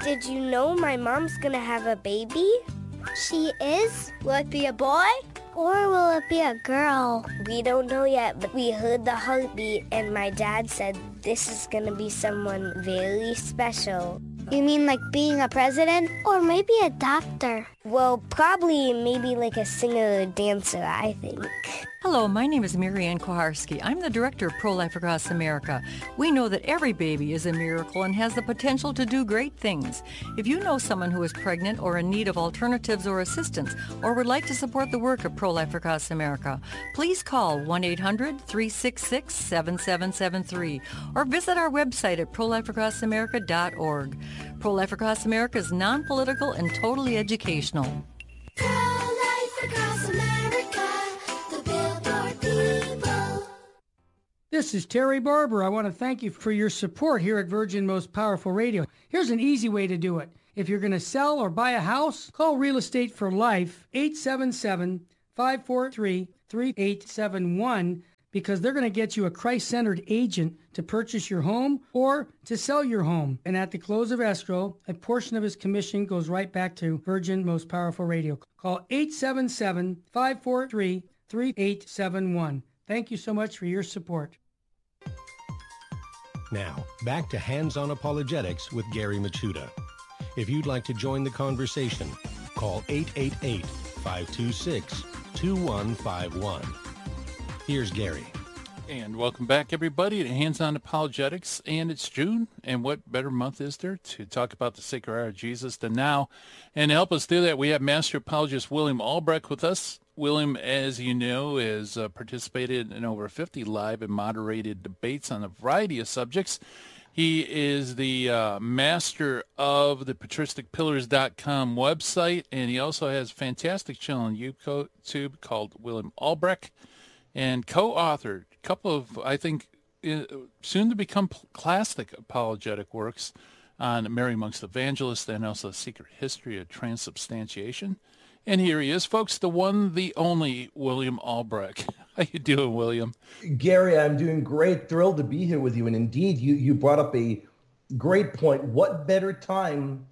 Did you know my mom's gonna have a baby? She is? Will it be a boy? Or will it be a girl? We don't know yet, but we heard the heartbeat and my dad said this is gonna be someone very special. You mean like being a president? Or maybe a doctor? Well, probably maybe like a singer or dancer, I think. Hello, my name is Marianne Koharski. I'm the director of Pro-Life Across America. We know that every baby is a miracle and has the potential to do great things. If you know someone who is pregnant or in need of alternatives or assistance, or would like to support the work of Pro-Life Across America, please call 1-800-366-7773 or visit our website at prolifeacrossamerica.org. Pro-Life Across America is non-political and totally educational. Pro-Life Across America, the Billboard people. This is Terry Barber. I want to thank you for your support here at Virgin Most Powerful Radio. Here's an easy way to do it. If you're going to sell or buy a house, call Real Estate for Life, 877-543-3871, because they're going to get you a Christ-centered agent to purchase your home or to sell your home. And at the close of escrow, a portion of his commission goes right back to Virgin Most Powerful Radio. Call 877-543-3871. Thank you so much for your support. Now, back to Hands-On Apologetics with Gary Machuda. If you'd like to join the conversation, call 888-526-2151. Here's Gary. And welcome back, everybody, to Hands-On Apologetics. And it's June, and what better month is there to talk about the Sacred Heart of Jesus than now? And to help us do that, we have Master Apologist William Albrecht with us. William, as you know, has participated in over 50 live and moderated debates on a variety of subjects. He is the master of the patristicpillars.com website, and he also has a fantastic channel on YouTube called William Albrecht, and co-authored a couple of, I think, soon to become classic apologetic works on Mary amongst Evangelists and also The Secret History of Transubstantiation. And here he is, folks, the one, the only William Albrecht. How you doing, William? Gary, I'm doing great. Thrilled to be here with you. And indeed, you brought up a great point. What better time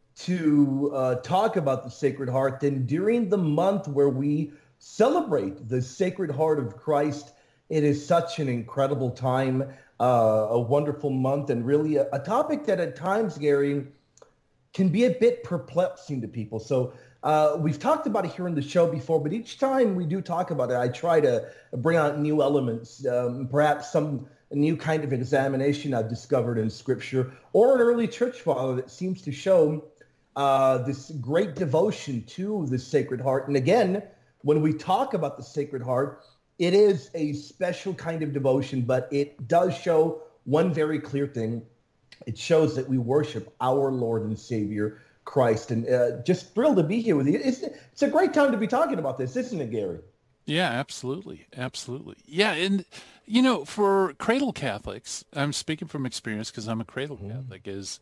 to talk about the Sacred Heart than during the month where we celebrate the Sacred Heart of Christ? It is such an incredible time, a wonderful month, and really a topic that at times, Gary, can be a bit perplexing to people. So we've talked about it here on the show before, but each time we do talk about it, I try to bring out new elements, perhaps some new kind of examination I've discovered in Scripture, or an early church father that seems to show this great devotion to the Sacred Heart. And again, when we talk about the Sacred Heart, it is a special kind of devotion, but it does show one very clear thing. It shows that we worship our Lord and Savior, Christ. And just thrilled to be here with you. It's a great time to be talking about this, isn't it, Gary? Yeah, absolutely. Absolutely. Yeah. And, you know, for cradle Catholics, I'm speaking from experience because I'm a cradle Catholic, is,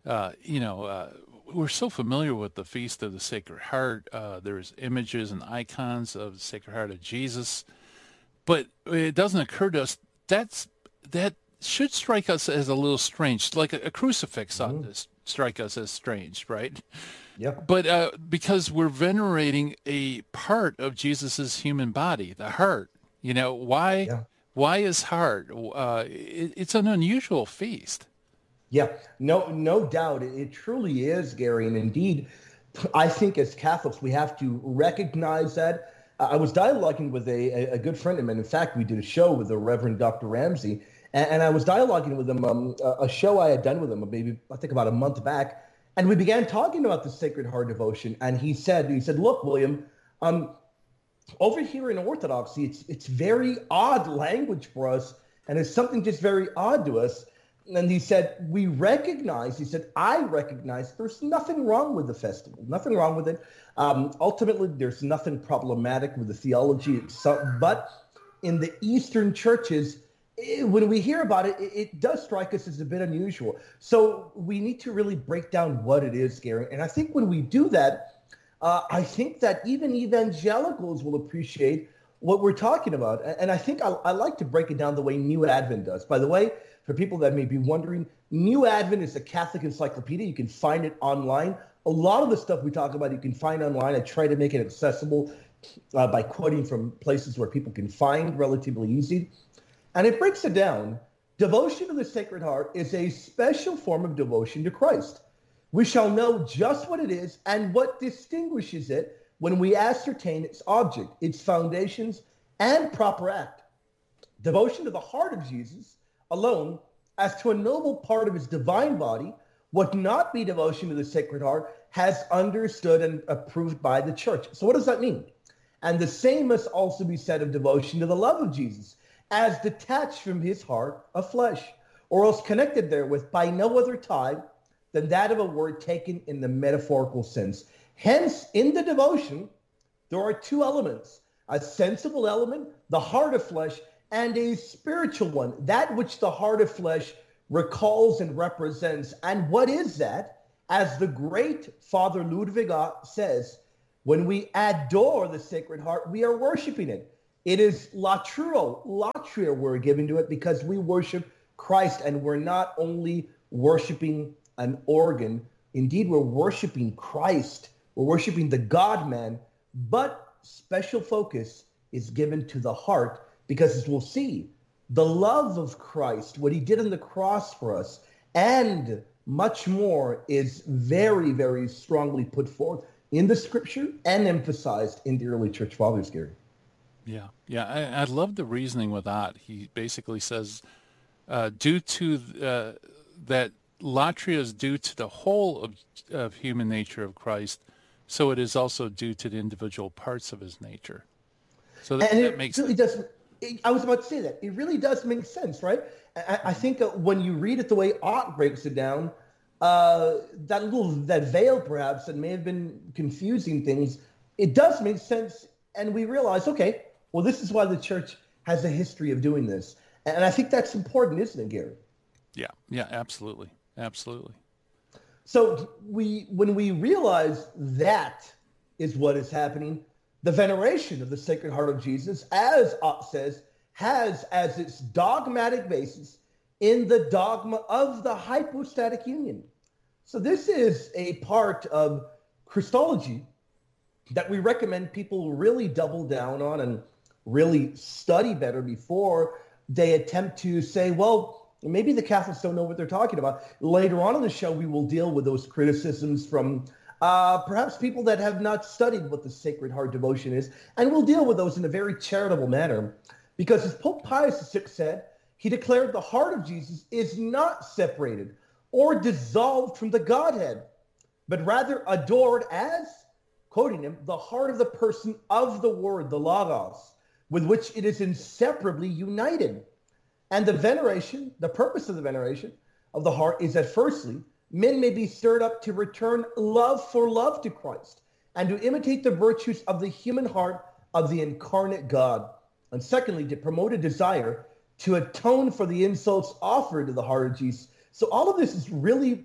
we're so familiar with the Feast of the Sacred Heart. There's images and icons of the Sacred Heart of Jesus. But it doesn't occur to us that should strike us as a little strange, like a crucifix ought to strike us as strange, right? Yeah. But because we're venerating a part of Jesus's human body, the heart. You know, why is heart? It's an unusual feast. Yeah, no doubt. It truly is, Gary. And indeed, I think as Catholics, we have to recognize that. I was dialoguing with a good friend of mine. In fact, we did a show with the Reverend Dr. Ramsey, and I was dialoguing with him, a show I had done with him maybe, I think about a month back, and we began talking about the Sacred Heart devotion, and he said, look, William, over here in Orthodoxy, it's very odd language for us, and it's something just very odd to us. And he said, I recognize there's nothing wrong with the festival, nothing wrong with it. Ultimately, there's nothing problematic with the theology itself. But in the Eastern churches, when we hear about it, it does strike us as a bit unusual. So we need to really break down what it is, Gary. And I think when we do that, I think that even evangelicals will appreciate what we're talking about. And I think I like to break it down the way New Advent does. By the way, for people that may be wondering, New Advent is a Catholic encyclopedia. You can find it online. A lot of the stuff we talk about you can find online. I try to make it accessible by quoting from places where people can find relatively easy. And it breaks it down. Devotion to the Sacred Heart is a special form of devotion to Christ. We shall know just what it is and what distinguishes it when we ascertain its object, its foundations, and proper act. Devotion to the heart of Jesus alone, as to a noble part of his divine body, would not be devotion to the Sacred Heart, has understood and approved by the Church. So what does that mean? And the same must also be said of devotion to the love of Jesus, as detached from his heart of flesh, or else connected therewith by no other tie than that of a word taken in the metaphorical sense. Hence, in the devotion, there are two elements: a sensible element, the heart of flesh, and a spiritual one, that which the heart of flesh recalls and represents. And what is that? As the great Father Ludwig says, when we adore the Sacred Heart, we are worshiping it. It is latria we're giving to it, because we worship Christ, and we're not only worshiping an organ. Indeed, we're worshiping Christ. We're worshiping the God-man, but special focus is given to the heart, because as we'll see, the love of Christ, what he did on the cross for us, and much more is very, very strongly put forth in the scripture and emphasized in the early church fathers, Gary. Yeah. I love the reasoning with that. He basically says, due to that latria is due to the whole of human nature of Christ, so it is also due to the individual parts of his nature. So that makes really does. I was about to say that. It really does make sense, right? I think when you read it the way Ott breaks it down, that veil perhaps that may have been confusing things, it does make sense. And we realize, okay, well, this is why the church has a history of doing this. And I think that's important, isn't it, Gary? Yeah, absolutely. So when we realize that is what is happening, the veneration of the Sacred Heart of Jesus, as Ott says, has as its dogmatic basis in the dogma of the hypostatic union. So this is a part of Christology that we recommend people really double down on and really study better before they attempt to say, well, maybe the Catholics don't know what they're talking about. Later on in the show, we will deal with those criticisms from perhaps people that have not studied what the Sacred Heart devotion is, and we'll deal with those in a very charitable manner. Because as Pope Pius VI said, he declared the heart of Jesus is not separated or dissolved from the Godhead, but rather adored as, quoting him, the heart of the person of the Word, the Logos, with which it is inseparably united. And the veneration, the purpose of the veneration of the heart is that firstly, men may be stirred up to return love for love to Christ and to imitate the virtues of the human heart of the incarnate God. And secondly, to promote a desire to atone for the insults offered to the heart of Jesus. So all of this is really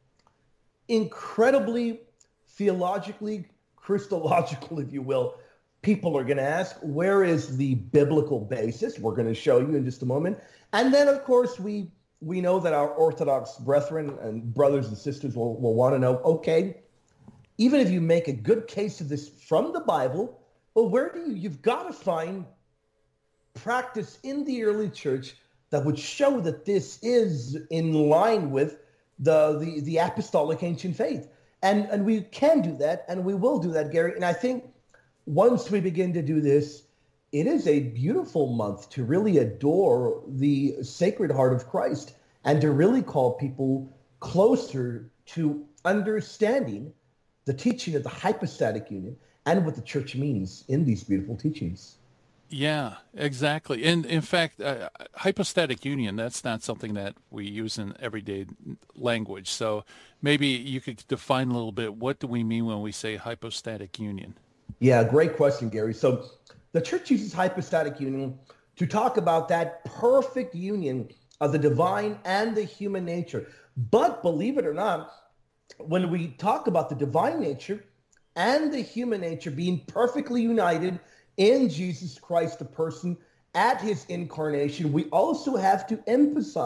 incredibly theologically, Christological, if you will. People are going to ask, where is the biblical basis? We're going to show you in just a moment. And then, of course, we know that our Orthodox brethren and brothers and sisters will want to know, okay, even if you make a good case of this from the Bible, well, where do you've got to find practice in the early church that would show that this is in line with the apostolic ancient faith. And we can do that, and we will do that, Gary. And I think once we begin to do this, it is a beautiful month to really adore the Sacred Heart of Christ and to really call people closer to understanding the teaching of the hypostatic union and what the church means in these beautiful teachings. Yeah, exactly. And in fact, hypostatic union, that's not something that we use in everyday language. So maybe you could define a little bit, what do we mean when we say hypostatic union? Yeah, great question, Gary. So the church uses hypostatic union to talk about that perfect union of the divine and the human nature. But believe it or not, when we talk about the divine nature and the human nature being perfectly united in Jesus Christ, the person, at his incarnation, we also have to emphasize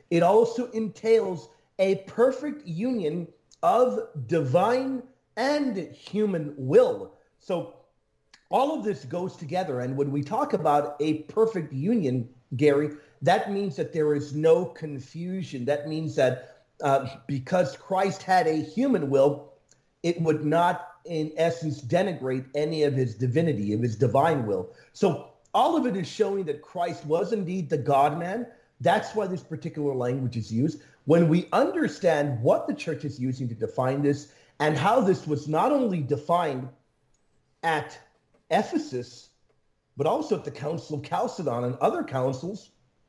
it also entails a perfect union of divine and human will. So all of this goes together. And when we talk about a perfect union, Gary, that means that there is no confusion. That means that because Christ had a human will, it would not, in essence, denigrate any of his divinity, of his divine will. So all of it is showing that Christ was indeed the God-man. That's why this particular language is used. When we understand what the church is using to define this and how this was not only defined at Ephesus, but also at the Council of Chalcedon and other councils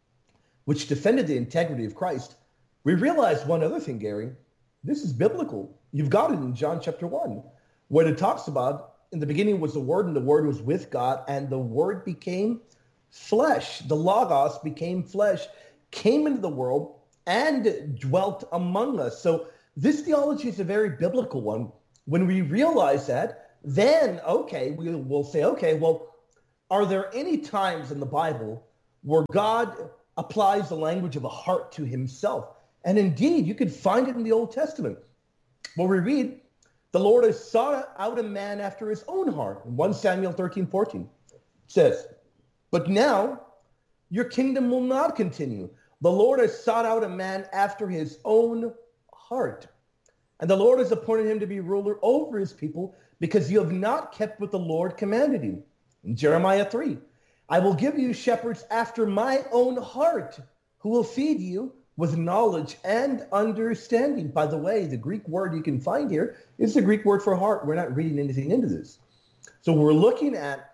which defended the integrity of Christ, we realize one other thing, Gary. This is biblical. You've got it in John chapter 1, where it talks about, in the beginning was the Word, and the Word was with God, and the Word became flesh. The Logos became flesh, came into the world, and dwelt among us. So this theology is a very biblical one. When we realize that, then, okay, we'll say, okay, well, are there any times in the Bible where God applies the language of a heart to himself? And indeed, you could find it in the Old Testament, where we read, the Lord has sought out a man after his own heart. In 1 Samuel 13:14 says, but now your kingdom will not continue. The Lord has sought out a man after his own heart. And the Lord has appointed him to be ruler over his people, because you have not kept what the Lord commanded you. In Jeremiah 3, I will give you shepherds after my own heart, who will feed you with knowledge and understanding. By the way, the Greek word you can find here is the Greek word for heart. We're not reading anything into this. So we're looking at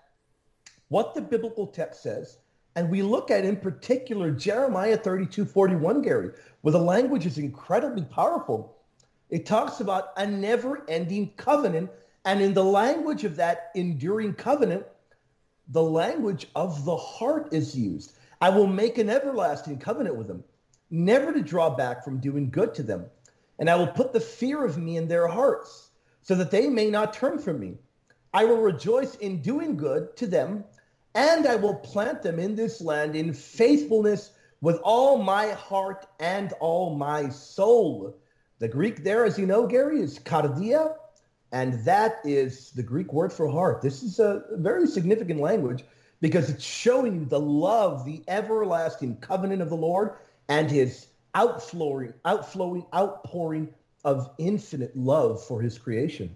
what the biblical text says, and we look at, in particular, Jeremiah 32:41, Gary, where the language is incredibly powerful. It talks about a never-ending covenant, and in the language of that enduring covenant, the language of the heart is used. I will make an everlasting covenant with them, never to draw back from doing good to them. And I will put the fear of me in their hearts, so that they may not turn from me. I will rejoice in doing good to them, and I will plant them in this land in faithfulness with all my heart and all my soul. The Greek there, as you know, Gary, is kardia, and that is the Greek word for heart. This is a very significant language because it's showing you the love, the everlasting covenant of the Lord, and his outflowing outpouring of infinite love for his creation.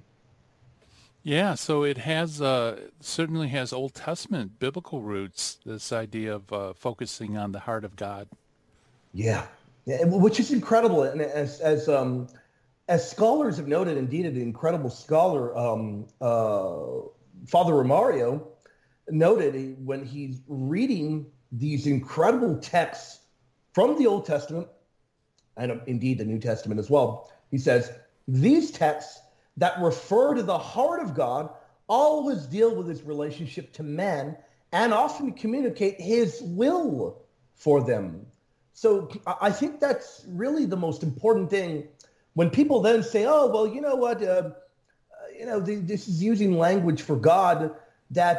Yeah, so it has certainly has Old Testament biblical roots, this idea of focusing on the heart of God. Yeah, which is incredible. And as scholars have noted, indeed, an incredible scholar, Father Romario, noted when he's reading these incredible texts from the Old Testament, and indeed the New Testament as well, he says, these texts that refer to the heart of God always deal with his relationship to man and often communicate his will for them. So I think that's really the most important thing. When people then say, oh, well, you know what, this is using language for God that,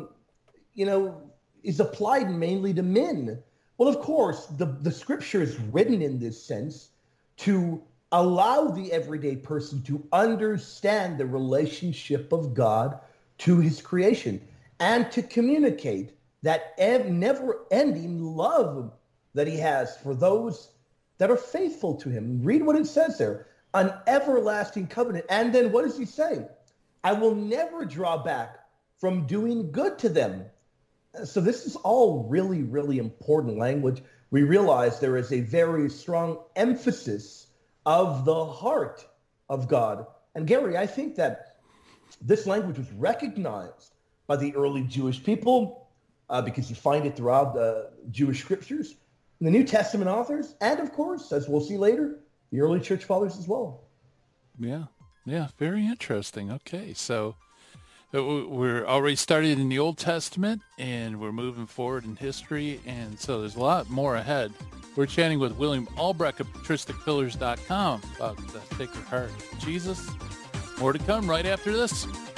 is applied mainly to men. Well, of course, the scripture is written in this sense to allow the everyday person to understand the relationship of God to his creation and to communicate that never-ending love that he has for those that are faithful to him. Read what it says there, an everlasting covenant. And then what does he say? I will never draw back from doing good to them. So this is all really, really important language. We realize there is a very strong emphasis of the heart of God. And Gary, I think that this language was recognized by the early Jewish people because you find it throughout the Jewish scriptures, the New Testament authors, and of course, as we'll see later, the early church fathers as well. Yeah, very interesting. Okay, so we're already started in the Old Testament, and we're moving forward in history, and so there's a lot more ahead. We're chatting with William Albrecht of patristicpillars.com about the Sacred Heart of Jesus. More to come right after this.